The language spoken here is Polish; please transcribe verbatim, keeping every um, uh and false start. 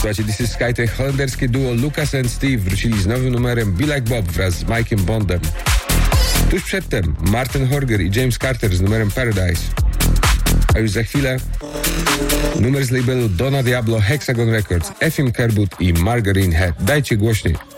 Słuchajcie, This is Sky, to holenderskie duo Lucas and Steve wrócili z nowym numerem Be Like Bob wraz z Mike'iem Bondem. Tuż przedtem Martin Horger i James Carter z numerem Paradise. A już za chwilę numer z labelu Donna Diablo, Hexagon Records, Efim Kerwood i Margarine Head. Dajcie głośniej.